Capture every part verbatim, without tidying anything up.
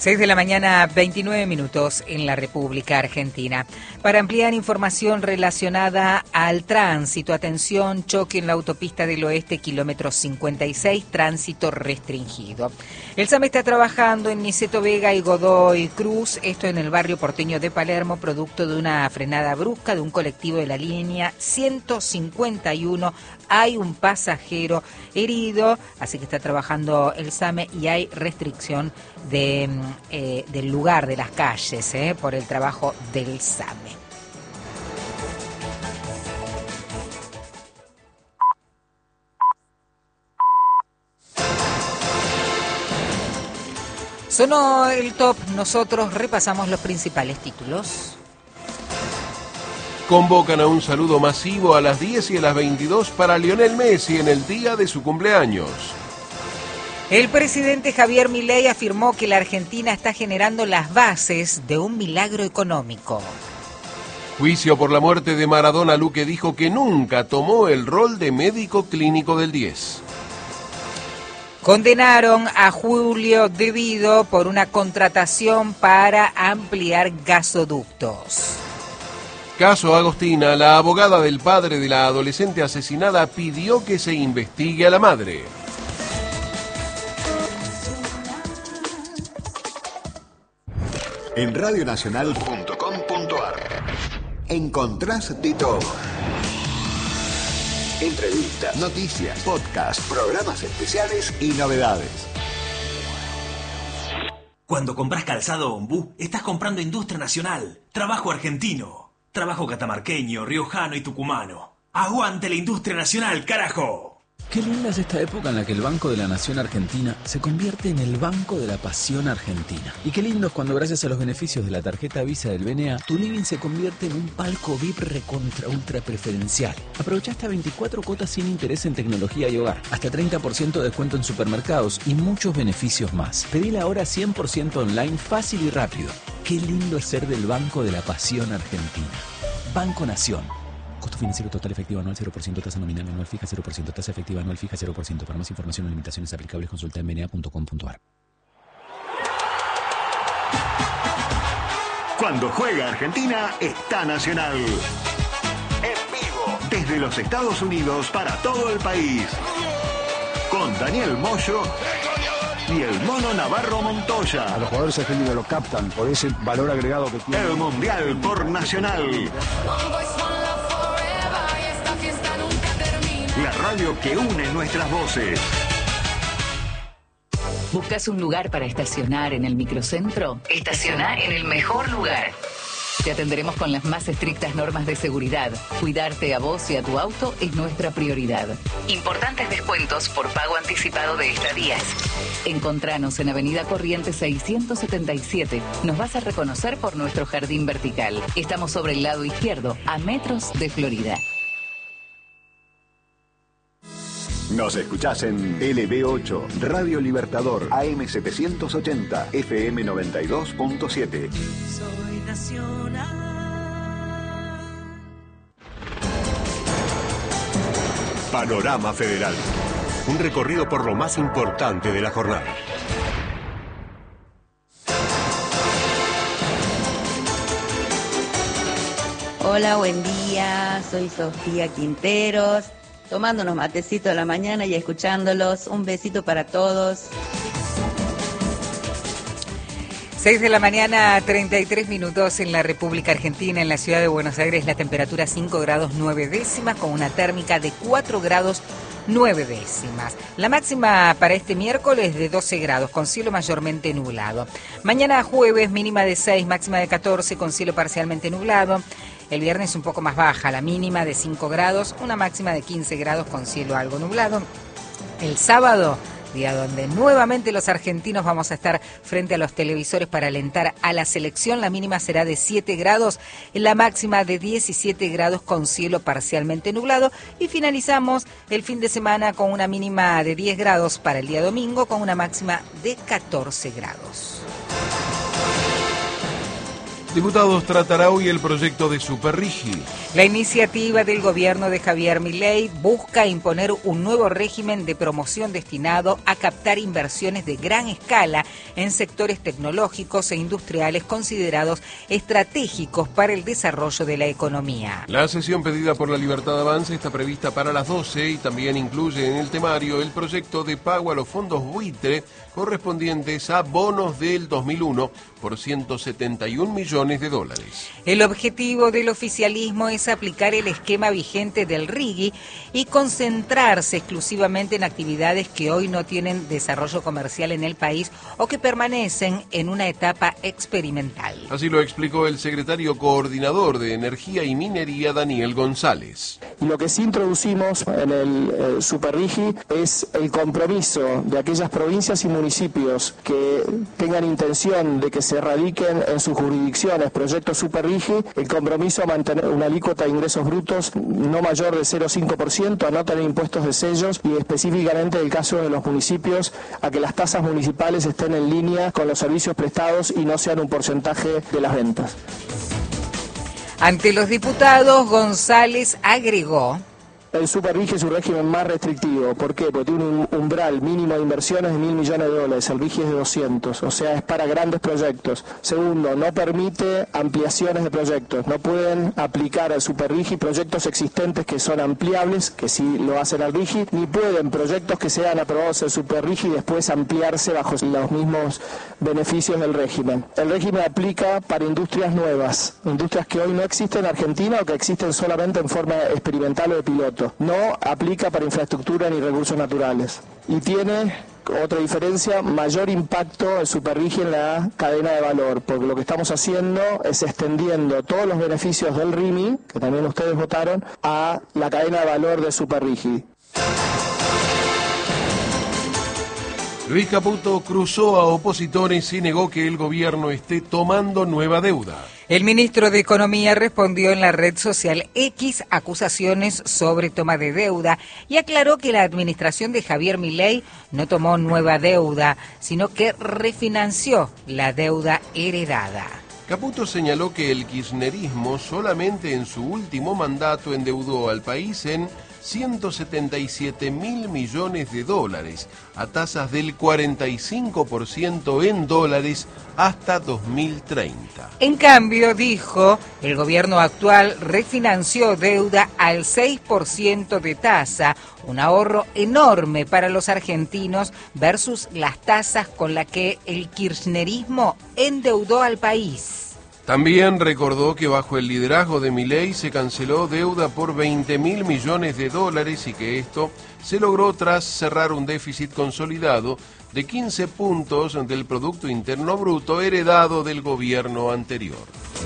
seis de la mañana, veintinueve minutos en la República Argentina. Para ampliar información relacionada al tránsito, atención, choque en la autopista del Oeste, kilómetro cincuenta y seis, tránsito restringido. El SAME está trabajando en Niceto Vega y Godoy Cruz, esto en el barrio porteño de Palermo, producto de una frenada brusca de un colectivo de la línea ciento cincuenta y uno. Hay un pasajero herido, así que está trabajando el SAME y hay restricción de, eh, del lugar, de las calles, eh, por el trabajo del SAME. Sonó el top, nosotros repasamos los principales títulos. Convocan a un saludo masivo a las diez y a las veintidós para Lionel Messi en el día de su cumpleaños. El presidente Javier Milei afirmó que la Argentina está generando las bases de un milagro económico. Juicio por la muerte de Maradona. Luque dijo que nunca tomó el rol de médico clínico del diez. Condenaron a Julio De Vido por una contratación para ampliar gasoductos. Caso Agostina. La abogada del padre de la adolescente asesinada pidió que se investigue a la madre. En radio nacional punto com punto a r encontrás de todo. Entrevistas, noticias, podcasts, programas especiales y novedades. Cuando compras calzado Ombú, estás comprando industria nacional, trabajo argentino, trabajo catamarqueño, riojano y tucumano. ¡Aguante la industria nacional, carajo! Qué linda es esta época en la que el Banco de la Nación Argentina se convierte en el Banco de la Pasión Argentina. Y qué lindo es cuando, gracias a los beneficios de la tarjeta Visa del B N A, tu living se convierte en un palco V I P recontra ultra preferencial. Aprovecha hasta veinticuatro cuotas sin interés en tecnología y hogar, hasta treinta por ciento de descuento en supermercados y muchos beneficios más. Pedila ahora cien por ciento online, fácil y rápido. Qué lindo es ser del Banco de la Pasión Argentina. Banco Nación. Costo financiero total efectivo anual cero por ciento, tasa nominal anual fija cero por ciento, tasa efectiva anual fija cero por ciento. Para más información o limitaciones aplicables, consulta en b n a punto com punto a r. Cuando juega Argentina, está Nacional. En vivo, desde los Estados Unidos para todo el país. Con Daniel Moyo y el Mono Navarro Montoya. A los jugadores argentinos lo captan por ese valor agregado que tiene. El Mundial por Nacional. La radio que une nuestras voces. ¿Buscas un lugar para estacionar en el microcentro? Estaciona en el mejor lugar. Te atenderemos con las más estrictas normas de seguridad. Cuidarte a vos y a tu auto es nuestra prioridad. Importantes descuentos por pago anticipado de estadías. Encontranos en Avenida Corrientes seiscientos setenta y siete. Nos vas a reconocer por nuestro jardín vertical. Estamos sobre el lado izquierdo, a metros de Florida. Nos escuchás en L B ocho, Radio Libertador, A M setecientos ochenta, F M noventa y dos punto siete. Soy nacional. Panorama Federal. Un recorrido por lo más importante de la jornada. Hola, buen día. Soy Sofía Quinteros. Tomando unos matecitos a la mañana y escuchándolos. Un besito para todos. seis de la mañana, treinta y tres minutos en la República Argentina, en la ciudad de Buenos Aires, la temperatura cinco grados nueve décimas, con una térmica de cuatro grados nueve décimas. La máxima para este miércoles de doce grados, con cielo mayormente nublado. Mañana jueves, mínima de seis, máxima de catorce, con cielo parcialmente nublado. El viernes un poco más baja, la mínima de cinco grados, una máxima de quince grados con cielo algo nublado. El sábado, día donde nuevamente los argentinos vamos a estar frente a los televisores para alentar a la selección, la mínima será de siete grados, la máxima de diecisiete grados con cielo parcialmente nublado. Y finalizamos el fin de semana con una mínima de diez grados para el día domingo, con una máxima de catorce grados. Diputados tratará hoy el proyecto de Superrigi. La iniciativa del gobierno de Javier Milei busca imponer un nuevo régimen de promoción destinado a captar inversiones de gran escala en sectores tecnológicos e industriales considerados estratégicos para el desarrollo de la economía. La sesión pedida por la Libertad Avanza está prevista para las doce y también incluye en el temario el proyecto de pago a los fondos buitre correspondientes a bonos del dos mil uno por ciento setenta y un millones de dólares. El objetivo del oficialismo es aplicar el esquema vigente del RIGI y concentrarse exclusivamente en actividades que hoy no tienen desarrollo comercial en el país o que permanecen en una etapa experimental. Así lo explicó el secretario coordinador de Energía y Minería, Daniel González. Y lo que sí introducimos en el eh, SuperRIGI es el compromiso de aquellas provincias y municipios que tengan intención de que se radiquen en sus jurisdicciones proyectos SuperRIGI, el compromiso a mantener una alícuota de ingresos brutos no mayor de cero coma cinco por ciento, a no tener impuestos de sellos y específicamente en el caso de los municipios a que las tasas municipales estén en línea con los servicios prestados y no sean un porcentaje de las ventas. Ante los diputados, González agregó: el SuperRIGI es un régimen más restrictivo. ¿Por qué? Porque tiene un umbral mínimo de inversiones de mil millones de dólares. El RIGI es de doscientos, o sea, es para grandes proyectos. Segundo, no permite ampliaciones de proyectos. No pueden aplicar al SuperRIGI proyectos existentes que son ampliables, que sí lo hacen al RIGI, ni pueden proyectos que sean aprobados al SuperRIGI y después ampliarse bajo los mismos beneficios del régimen. El régimen aplica para industrias nuevas, industrias que hoy no existen en Argentina o que existen solamente en forma experimental o de piloto. No aplica para infraestructura ni recursos naturales. Y tiene otra diferencia, mayor impacto el SuperRIGI en la cadena de valor, porque lo que estamos haciendo es extendiendo todos los beneficios del RIMI, que también ustedes votaron, a la cadena de valor del SuperRIGI. Luis Caputo cruzó a opositores y negó que el gobierno esté tomando nueva deuda. El ministro de Economía respondió en la red social X acusaciones sobre toma de deuda y aclaró que la administración de Javier Milei no tomó nueva deuda, sino que refinanció la deuda heredada. Caputo señaló que el kirchnerismo solamente en su último mandato endeudó al país en ciento setenta y siete mil millones de dólares, a tasas del cuarenta y cinco por ciento en dólares hasta dos mil treinta. En cambio, dijo, el gobierno actual refinanció deuda al seis por ciento de tasa, un ahorro enorme para los argentinos versus las tasas con las que el kirchnerismo endeudó al país. También recordó que bajo el liderazgo de Milei se canceló deuda por veinte mil millones de dólares y que esto se logró tras cerrar un déficit consolidado de quince puntos del Producto Interno Bruto heredado del gobierno anterior.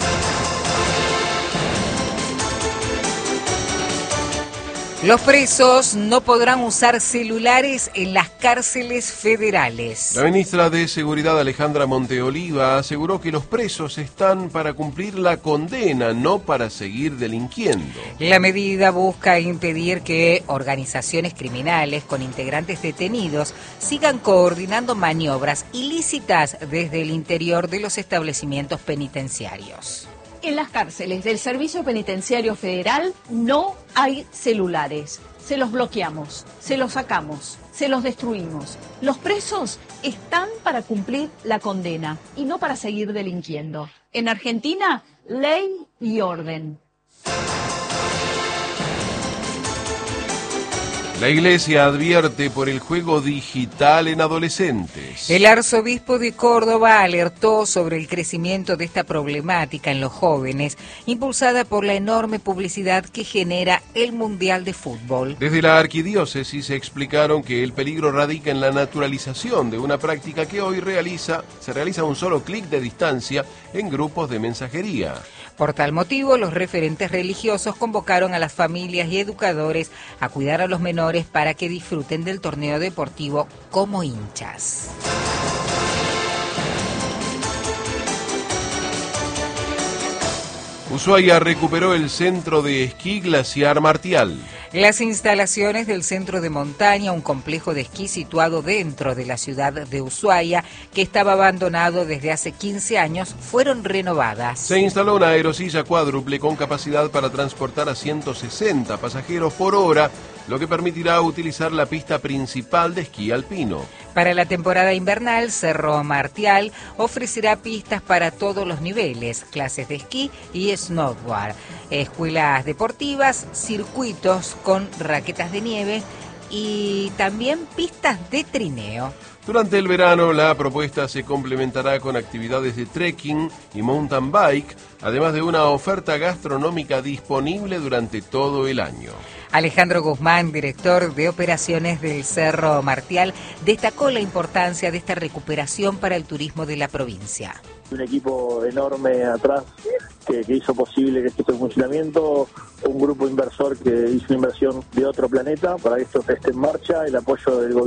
Los presos no podrán usar celulares en las cárceles federales. La ministra de Seguridad, Alejandra Monteoliva, aseguró que los presos están para cumplir la condena, no para seguir delinquiendo. La medida busca impedir que organizaciones criminales con integrantes detenidos sigan coordinando maniobras ilícitas desde el interior de los establecimientos penitenciarios. En las cárceles del Servicio Penitenciario Federal no hay celulares. Se los bloqueamos, se los sacamos, se los destruimos. Los presos están para cumplir la condena y no para seguir delinquiendo. En Argentina, ley y orden. La Iglesia advierte por el juego digital en adolescentes. El arzobispo de Córdoba alertó sobre el crecimiento de esta problemática en los jóvenes, impulsada por la enorme publicidad que genera el Mundial de Fútbol. Desde la arquidiócesis explicaron que el peligro radica en la naturalización de una práctica que hoy realiza, se realiza a un solo clic de distancia en grupos de mensajería. Por tal motivo, los referentes religiosos convocaron a las familias y educadores a cuidar a los menores para que disfruten del torneo deportivo como hinchas. Ushuaia recuperó el centro de esquí glaciar Martial. Las instalaciones del centro de montaña, un complejo de esquí situado dentro de la ciudad de Ushuaia, que estaba abandonado desde hace quince años, fueron renovadas. Se instaló una aerosilla cuádruple con capacidad para transportar a ciento sesenta pasajeros por hora, lo que permitirá utilizar la pista principal de esquí alpino. Para la temporada invernal, Cerro Martial ofrecerá pistas para todos los niveles, clases de esquí y snowboard, escuelas deportivas, circuitos con raquetas de nieve y también pistas de trineo. Durante el verano, la propuesta se complementará con actividades de trekking y mountain bike, además de una oferta gastronómica disponible durante todo el año. Alejandro Guzmán, director de operaciones del Cerro Martial, destacó la importancia de esta recuperación para el turismo de la provincia. Un equipo enorme atrás que, que hizo posible que esto esté en funcionamiento, un grupo inversor que hizo una inversión de otro planeta para que esto esté en marcha, el apoyo del gobierno